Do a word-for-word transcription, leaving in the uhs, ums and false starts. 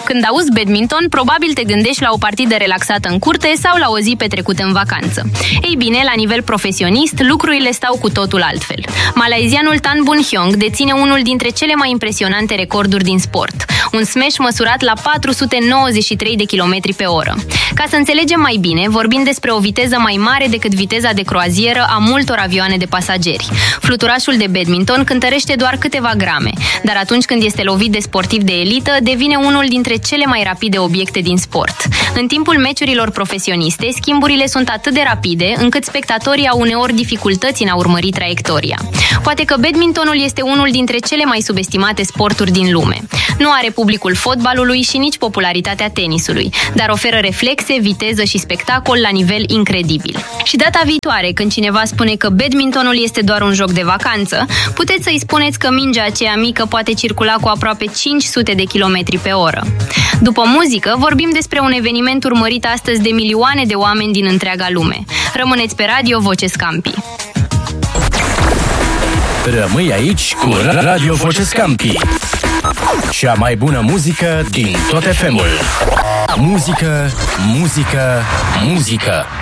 Când auzi badminton, probabil te gândești la o partidă relaxată în curte sau la o zi petrecută în vacanță. Ei bine, la nivel profesionist, lucrurile stau cu totul altfel. Malayzianul Tan Boon Hyong deține unul dintre cele mai impresionante recorduri din sport, un smash măsurat la patru sute nouăzeci și trei de kilometri pe oră. Ca să înțelegem mai bine, vorbim despre o viteză mai mare decât viteza de croazieră a multor avioane de pasageri. Fluturașul de badminton cântărește doar câteva grame, dar atunci când este lovit de sportiv de elită, devine unul dintre cele mai rapide obiecte din sport. În timpul meciurilor profesioniste, schimburile sunt atât de rapide, încât spectatorii au uneori dificultăți în a urmări traiectoria. Poate că badmintonul este unul dintre cele mai subestimate sporturi din lume. Nu are publicul fotbalului și nici popularitatea tenisului, dar oferă reflexe, viteză și spectacol la nivel incredibil. Și data viitoare, când cineva spune că badmintonul este doar un joc de vacanță, puteți să-i spuneți că mingea aceea mică poate circula cu aproape cinci sute de kilometri pe oră. După muzică, vorbim despre un eveniment urmărit astăzi de milioane de oameni din întreaga lume. Rămâneți pe Radio Voce Scampi. Rămâi aici cu Radio Voce Scampi. Cea mai bună muzică din tot F M-ul. Muzică, muzică, muzică.